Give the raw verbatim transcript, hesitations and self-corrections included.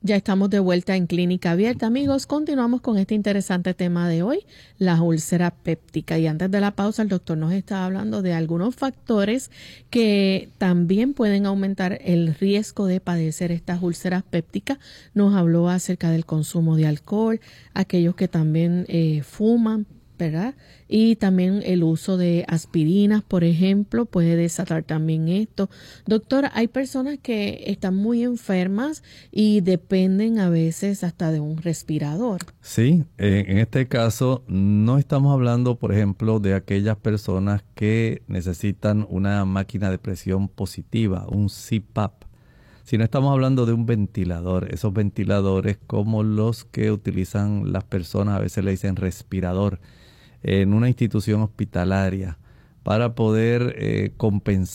Ya estamos de vuelta en Clínica Abierta, amigos. Continuamos con este interesante tema de hoy, la úlcera péptica. Y antes de la pausa, el doctor nos estaba hablando de algunos factores que también pueden aumentar el riesgo de padecer estas úlceras pépticas. Nos habló acerca del consumo de alcohol, aquellos que también eh, fuman, ¿verdad? Y también el uso de aspirinas, por ejemplo, puede desatar también esto. Doctora, hay personas que están muy enfermas y dependen a veces hasta de un respirador. Sí, eh, en este caso no estamos hablando, por ejemplo, de aquellas personas que necesitan una máquina de presión positiva, un C PAP, sino estamos hablando de un ventilador. Esos ventiladores como los que utilizan las personas, a veces le dicen respirador, en una institución hospitalaria para poder eh, compensar